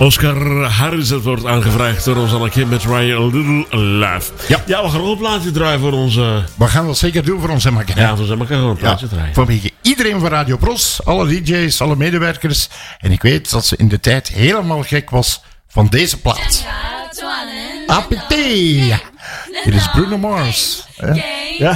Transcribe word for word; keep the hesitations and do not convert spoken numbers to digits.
Oscar Harris, dat wordt aangevraagd door ons Anneke met Ryan A Little Love. Ja. Ja, we gaan ook een plaatje draaien voor onze... We gaan dat zeker doen voor ons, Emma. Ja, voor ons gaan we een plaatje ja, draaien. Vanwege iedereen van Radio Bros, alle D J's, alle medewerkers. En ik weet dat ze in de tijd helemaal gek was van deze plaat. A P T! Dit is Bruno Mars. Hè?